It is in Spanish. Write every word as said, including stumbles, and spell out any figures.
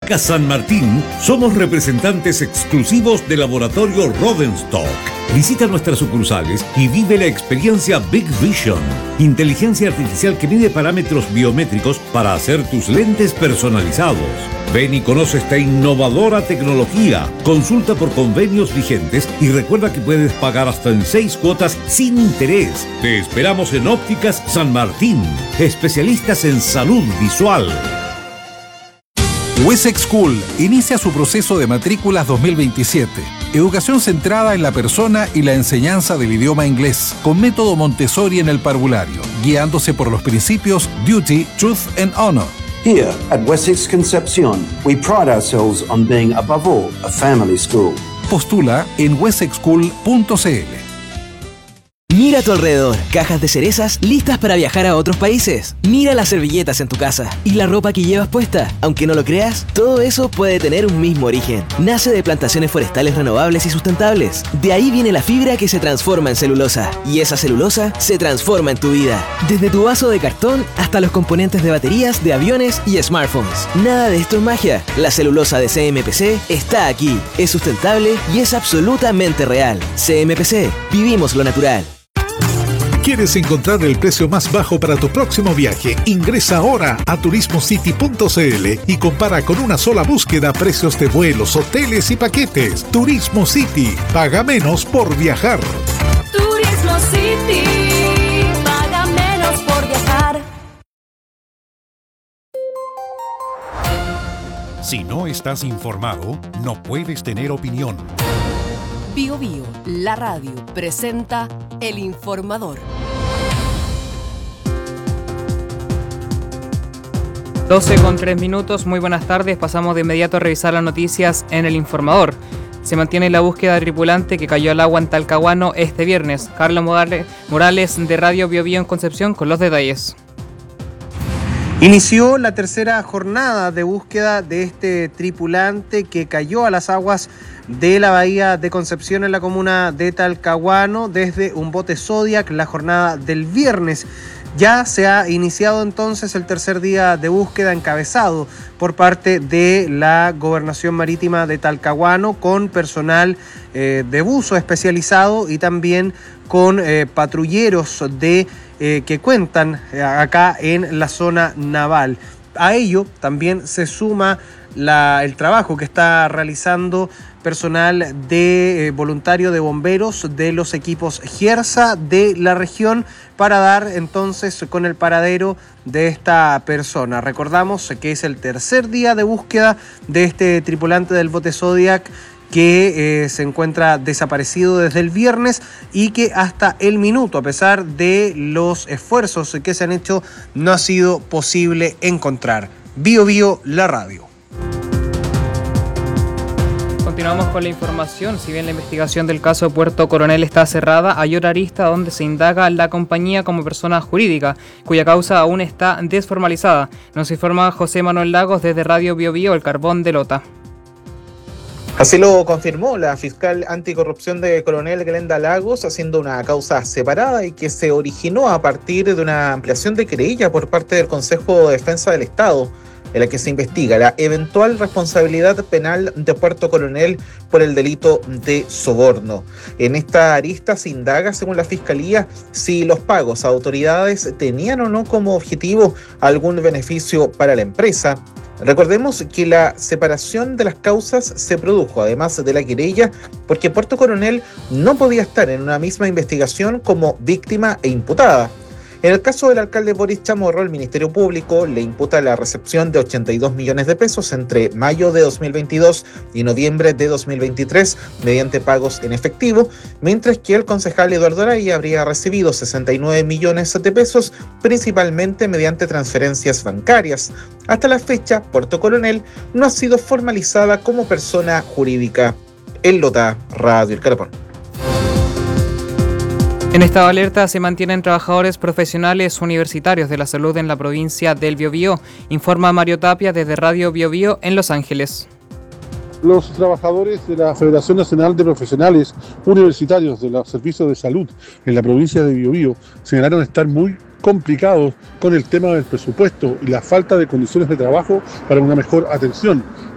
Clínica San Martín somos representantes exclusivos del laboratorio Rodenstock. Visita nuestras sucursales y vive la experiencia Big Vision, inteligencia artificial que mide parámetros biométricos para hacer tus lentes personalizados. Ven y conoce esta innovadora tecnología. Consulta por convenios vigentes y recuerda que puedes pagar hasta en seis cuotas sin interés. Te esperamos en Ópticas San Martín, especialistas en salud visual. Wessex School inicia su proceso de matrículas dos mil veintisiete. Educación centrada en la persona y la enseñanza del idioma inglés, con método Montessori en el parvulario, guiándose por los principios Duty, Truth and Honor. Here at Wessex Concepcion, we pride ourselves on being, above all, a family school. Postula en wessex school punto c l. Mira a tu alrededor, cajas de cerezas listas para viajar a otros países. Mira las servilletas en tu casa y la ropa que llevas puesta. Aunque no lo creas, todo eso puede tener un mismo origen. Nace de plantaciones forestales renovables y sustentables. De ahí viene la fibra que se transforma en celulosa. Y esa celulosa se transforma en tu vida. Desde tu vaso de cartón hasta los componentes de baterías, de aviones y smartphones. Nada de esto es magia. La celulosa de C M P C está aquí. Es sustentable y es absolutamente real. C M P C. Vivimos lo natural. ¿Quieres encontrar el precio más bajo para tu próximo viaje? Ingresa ahora a turismo city punto c l y compara con una sola búsqueda precios de vuelos, hoteles y paquetes. Turismo City. Paga menos por viajar. Turismo City. Paga menos por viajar. Si no estás informado, no puedes tener opinión. Bio Bio, la radio, presenta El Informador. doce con tres minutos, muy buenas tardes. Pasamos de inmediato a revisar las noticias en El Informador. Se mantiene la búsqueda de tripulante que cayó al agua en Talcahuano este viernes. Carlos Morales de Radio Bio Bio en Concepción con los detalles. Inició la tercera jornada de búsqueda de este tripulante que cayó a las aguas de la bahía de Concepción en la comuna de Talcahuano desde un bote Zodiac la jornada del viernes. Ya se ha iniciado entonces el tercer día de búsqueda encabezado por parte de la Gobernación Marítima de Talcahuano con personal eh, de buzo especializado y también con eh, patrulleros de eh, que cuentan eh, acá en la zona naval. A ello también se suma la, el trabajo que está realizando personal de eh, voluntario de bomberos de los equipos Giersa de la región para dar entonces con el paradero de esta persona. Recordamos que es el tercer día de búsqueda de este tripulante del bote Zodiac que eh, se encuentra desaparecido desde el viernes y que hasta el minuto, a pesar de los esfuerzos que se han hecho, no ha sido posible encontrar. Bio Bio, la radio. Continuamos con la información. Si bien la investigación del caso Puerto Coronel está cerrada, hay otra arista donde se indaga la compañía como persona jurídica, cuya causa aún está desformalizada. Nos informa José Manuel Lagos desde Radio Bio Bio, el Carbón de Lota. Así lo confirmó la fiscal anticorrupción de Coronel Glenda Lagos, haciendo una causa separada y que se originó a partir de una ampliación de querella por parte del Consejo de Defensa del Estado, en la que se investiga la eventual responsabilidad penal de Puerto Coronel por el delito de soborno. En esta arista se indaga, según la Fiscalía, si los pagos a autoridades tenían o no como objetivo algún beneficio para la empresa. Recordemos que la separación de las causas se produjo, además de la querella, porque Puerto Coronel no podía estar en una misma investigación como víctima e imputada. En el caso del alcalde Boris Chamorro, el Ministerio Público le imputa la recepción de ochenta y dos millones de pesos entre mayo de dos mil veintidós y noviembre de dos mil veintitrés mediante pagos en efectivo, mientras que el concejal Eduardo Araya habría recibido sesenta y nueve millones de pesos principalmente mediante transferencias bancarias. Hasta la fecha, Puerto Coronel no ha sido formalizada como persona jurídica. En Lota, Radio El Carbón. En estado de alerta se mantienen trabajadores profesionales universitarios de la salud en la provincia del Biobío, informa Mario Tapia desde Radio Biobío en Los Ángeles. Los trabajadores de la Federación Nacional de Profesionales Universitarios de los Servicios de Salud en la provincia de Biobío señalaron estar muy complicados con el tema del presupuesto y la falta de condiciones de trabajo para una mejor atención.